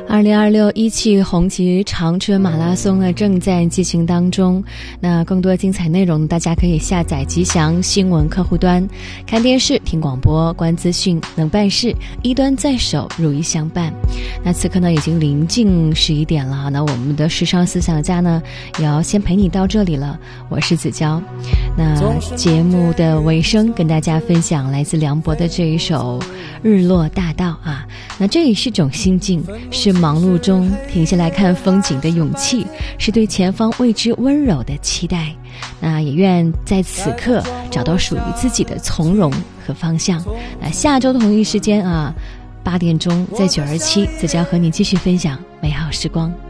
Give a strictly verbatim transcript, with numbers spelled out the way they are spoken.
二零二六一汽红旗长春马拉松呢正在进行当中，那更多精彩内容大家可以下载吉祥新闻客户端，看电视、听广播、观资讯，能办事，一端在手，如意相伴。那此刻呢已经临近十一点了，那我们的时尚思想家呢也要先陪你到这里了。我是子娇，那节目的尾声跟大家分享来自梁博的这一首《日落大道》啊，那这也是种心境，是忙碌中停下来看风景的勇气，是对前方未知温柔的期待。那也愿在此刻找到属于自己的从容和方向。那下周的同一时间啊，八点钟在九二七，子娇和你继续分享美好时光。